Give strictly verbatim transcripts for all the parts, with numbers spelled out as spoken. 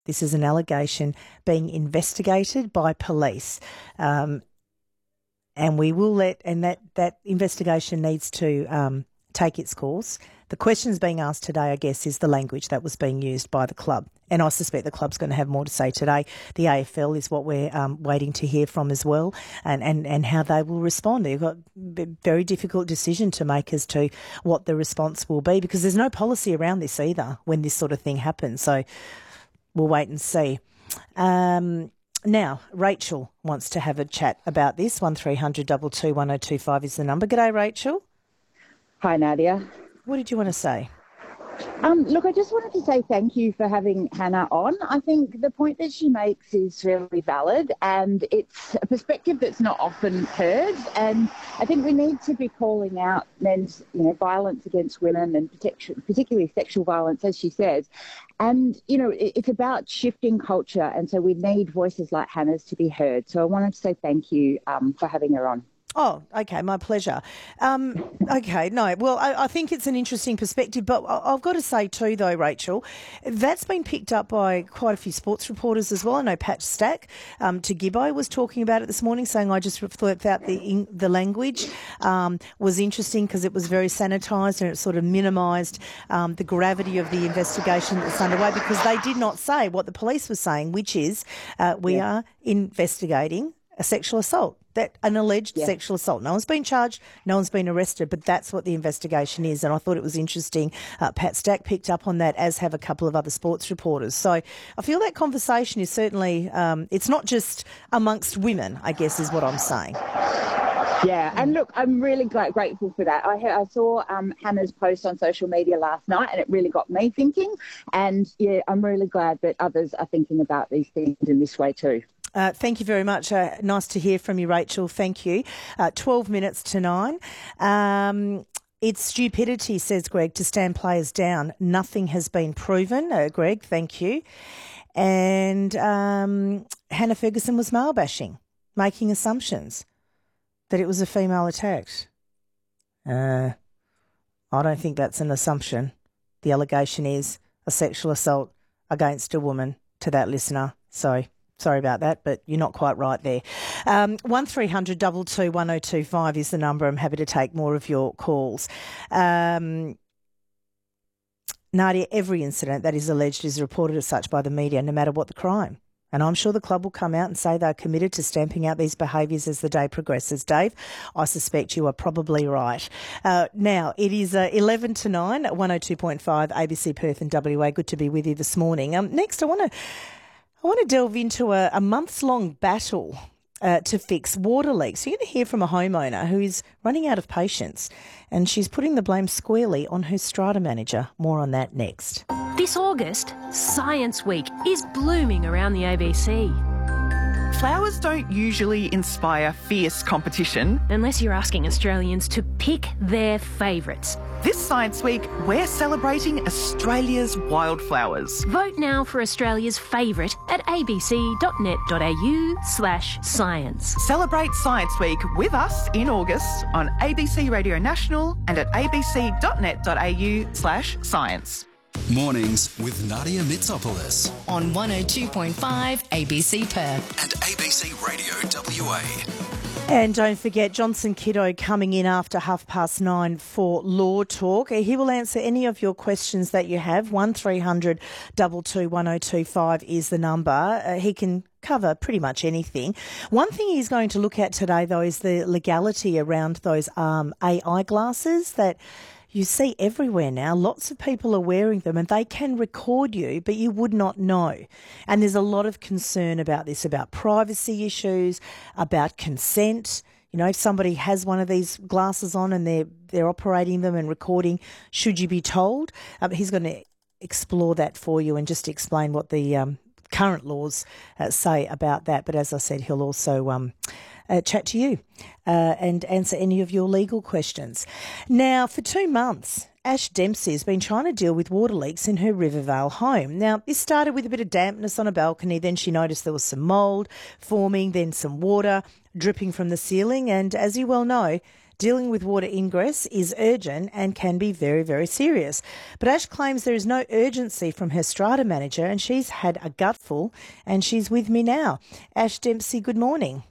This is an allegation being investigated by police. Um, and we will let, and that, that investigation needs to um, take its course. The questions being asked today, I guess, is the language that was being used by the club. And I suspect the club's going to have more to say today. The A F L is what we're um, waiting to hear from as well, and, and, and how they will respond. They've got a very difficult decision to make as to what the response will be, because there's no policy around this either when this sort of thing happens. So we'll wait and see. Um, now, Rachel wants to have a chat about this. one three hundred two two one oh two five is the number. G'day, Rachel. Hi, Nadia. What did you want to say? Um, look, I just wanted to say thank you for having Hannah on. I think the point that she makes is really valid, and it's a perspective that's not often heard. And I think we need to be calling out men's, you know, violence against women and protection, particularly sexual violence, as she says. And, you know, it's about shifting culture, and so we need voices like Hannah's to be heard. So I wanted to say thank you um, for having her on. Oh, okay, my pleasure. Um, okay, no, well, I, I think it's an interesting perspective, but I, I've got to say too, though, Rachel, that's been picked up by quite a few sports reporters as well. I know Pat Stack um, to Gibbo was talking about it this morning, saying I just thought that the the language um, was interesting because it was very sanitised and it sort of minimised um, the gravity of the investigation that's underway, because they did not say what the police were saying, which is uh, we yeah. are investigating a sexual assault. That an alleged yeah. sexual assault. No one's been charged, no one's been arrested, but that's what the investigation is. And I thought it was interesting. Uh, Pat Stack picked up on that, as have a couple of other sports reporters. So I feel that conversation is certainly, um, it's not just amongst women, I guess, is what I'm saying. Yeah, and look, I'm really glad, grateful for that. I, I saw um, Hannah's post on social media last night, and it really got me thinking. And yeah, I'm really glad that others are thinking about these things in this way too. Uh, thank you very much. Uh, nice to hear from you, Rachel. Thank you. Uh, twelve minutes to nine. Um, it's stupidity, says Greg, to stand players down. Nothing has been proven. Uh, Greg, thank you. And um, Hannah Ferguson was male bashing, making assumptions that it was a female attack. Uh, I don't think that's an assumption. The allegation is a sexual assault against a woman, to that listener. So sorry about that, but you're not quite right there. Um, one three hundred two two one oh two five is the number. I'm happy to take more of your calls. Um, Nadia, every incident that is alleged is reported as such by the media, no matter what the crime. And I'm sure the club will come out and say they're committed to stamping out these behaviours as the day progresses. Dave, I suspect you are probably right. Uh, now, it is uh, eleven to nine at one oh two point five A B C Perth and W A. Good to be with you this morning. Um, next, I want to I want to delve into a, a months-long battle uh, to fix water leaks. You're going to hear from a homeowner who is running out of patience, and she's putting the blame squarely on her strata manager. More on that next. This August, Science Week is blooming around the A B C. Flowers don't usually inspire fierce competition. Unless you're asking Australians to pick their favourites. This Science Week, we're celebrating Australia's wildflowers. Vote now for Australia's favourite at abc.net.au slash science. Celebrate Science Week with us in August on A B C Radio National and at abc.net.au slash science. Mornings with Nadia Mitsopoulos on one oh two point five A B C Perth and A B C Radio W A. And don't forget, Johnson Kiddo coming in after half past nine for Law Talk. He will answer any of your questions that you have. one three hundred two two one oh two five is the number. Uh, he can cover pretty much anything. One thing he's going to look at today, though, is the legality around those um, A I glasses that you see everywhere now. Lots of people are wearing them and they can record you, but you would not know. And there's a lot of concern about this, about privacy issues, about consent. You know, if somebody has one of these glasses on and they're they're operating them and recording, should you be told? Um, he's going to explore that for you and just explain what the um, current laws uh, say about that. But as I said, he'll also um, uh, chat to you uh, and answer any of your legal questions. Now, for two months, Ash Dempsey has been trying to deal with water leaks in her Rivervale home. Now, this started with a bit of dampness on a balcony. Then she noticed there was some mould forming, then some water dripping from the ceiling. And as you well know, Dealing with water ingress is urgent and can be very, very serious. But Ash claims there is no urgency from her strata manager and she's had a gutful and she's with me now. Ash Dempsey, good morning.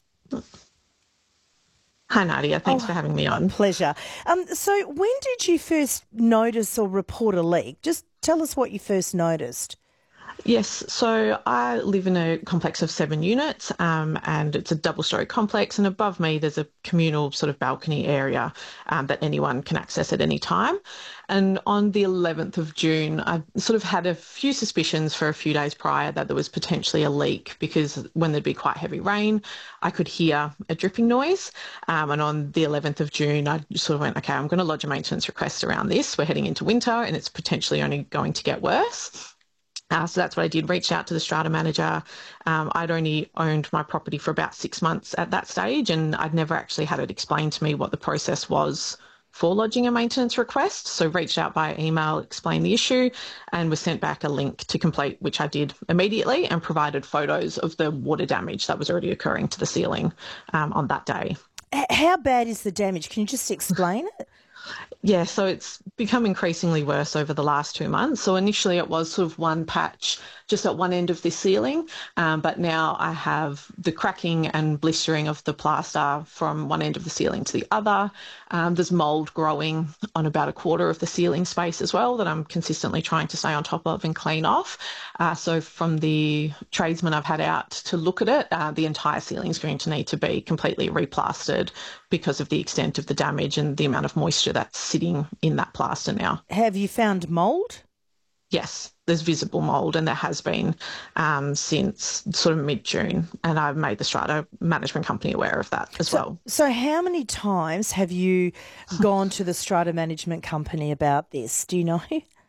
Hi, Nadia. Thanks oh, for having me on. Pleasure. Um, so when did you first notice or report a leak? Just tell us what you first noticed. Yes, so I live in a complex of seven units um, and it's a double-storey complex, and above me there's a communal sort of balcony area um, that anyone can access at any time. And on the eleventh of June, I sort of had a few suspicions for a few days prior that there was potentially a leak, because when there'd be quite heavy rain, I could hear a dripping noise. Um, and on the eleventh of June, I sort of went, okay, I'm going to lodge a maintenance request around this. We're heading into winter and it's potentially only going to get worse. Uh, so that's what I did, reached out to the strata manager. Um, I'd only owned my property for about six months at that stage, and I'd never actually had it explained to me what the process was for lodging a maintenance request. So reached out via email, explained the issue, and was sent back a link to complete, which I did immediately, and provided photos of the water damage that was already occurring to the ceiling um, on that day. How bad is the damage? Can you just explain it? Yeah, so it's become increasingly worse over the last two months. So initially it was sort of one patch just at one end of the ceiling, um, but now I have the cracking and blistering of the plaster from one end of the ceiling to the other. Um, there's mould growing on about a quarter of the ceiling space as well that I'm consistently trying to stay on top of and clean off. Uh, so from the tradesman I've had out to look at it, uh, the entire ceiling is going to need to be completely replastered because of the extent of the damage and the amount of moisture that's sitting in that plaster now. Have you found mould? Yes, there's visible mould, and there has been um, since sort of mid-June, and I've made the strata management company aware of that as so, well. So how many times have you gone to the strata management company about this? Do you know?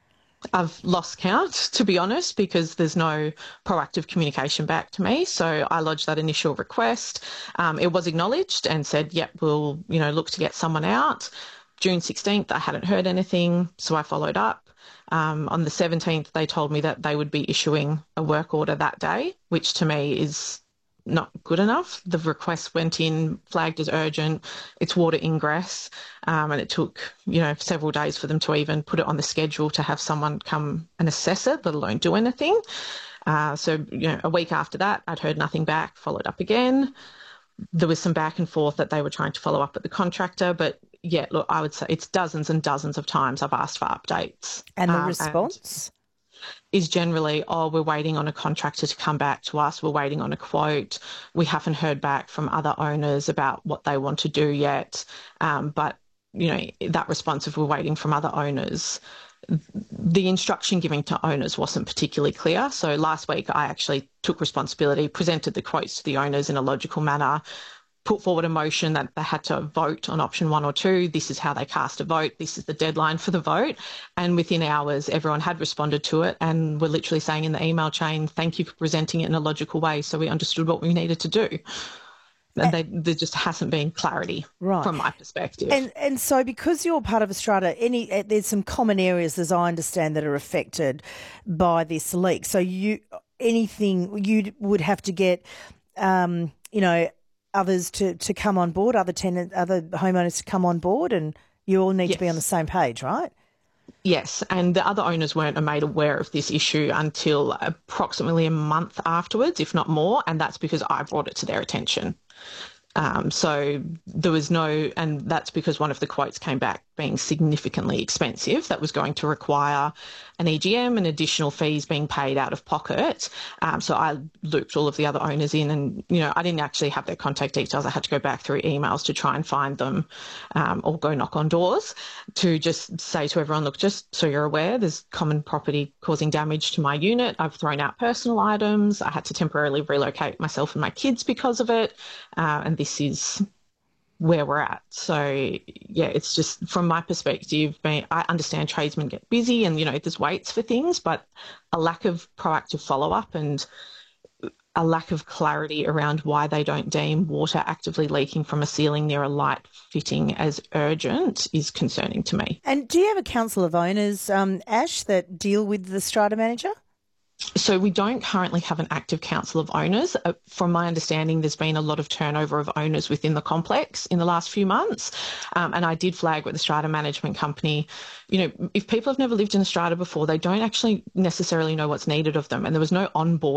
I've lost count, to be honest, because there's no proactive communication back to me. So I lodged that initial request. Um, it was acknowledged and said, yep, we'll, you know, look to get someone out. June sixteenth, I hadn't heard anything, so I followed up. Um, on the seventeenth, they told me that they would be issuing a work order that day, which to me is not good enough. The request went in, flagged as urgent. It's water ingress, um, and it took, you know, several days for them to even put it on the schedule to have someone come and assess it, let alone do anything. Uh, so, you know, a week after that, I'd heard nothing back, followed up again. There was some back and forth that they were trying to follow up with the contractor, but yeah, look, I would say it's dozens and dozens of times I've asked for updates. And the um, response? And is generally, oh, we're waiting on a contractor to come back to us. We're waiting on a quote. We haven't heard back from other owners about what they want to do yet. Um, but, you know, that response of we're waiting from other owners, the instruction given to owners wasn't particularly clear. So last week I actually took responsibility, presented the quotes to the owners in a logical manner, put forward a motion that they had to vote on option one or two. This is how they cast a vote. This is the deadline for the vote. And within hours, everyone had responded to it and were literally saying in the email chain, thank you for presenting it in a logical way. So we understood what we needed to do. And they, there just hasn't been clarity right. from my perspective. And and so because you're part of a strata, any there's some common areas, as I understand, that are affected by this leak. So you anything you would have to get, um, you know, others to, to come on board, other tenant, other homeowners to come on board, and you all need yes. to be on the same page, right? Yes, and the other owners weren't made aware of this issue until approximately a month afterwards, if not more, and that's because I brought it to their attention. Um, so there was no, and that's because one of the quotes came back being significantly expensive. That was going to require an E G M and additional fees being paid out of pocket. Um, so I looped all of the other owners in, and, you know, I didn't actually have their contact details. I had to go back through emails to try and find them, um, or go knock on doors to just say to everyone, look, just so you're aware, there's common property causing damage to my unit. I've thrown out personal items. I had to temporarily relocate myself and my kids because of it. Uh, and this is where we're at. So, yeah, it's just from my perspective, I understand tradesmen get busy and, you know, there's waits for things, but a lack of proactive follow-up and a lack of clarity around why they don't deem water actively leaking from a ceiling near a light fitting as urgent is concerning to me. And do you have a council of owners, um, Ash, that deal with the strata manager? So we don't currently have an active council of owners. Uh, from my understanding, there's been a lot of turnover of owners within the complex in the last few months. Um, and I did flag with the Strata Management Company, you know, if people have never lived in a strata before, they don't actually necessarily know what's needed of them. And there was no onboard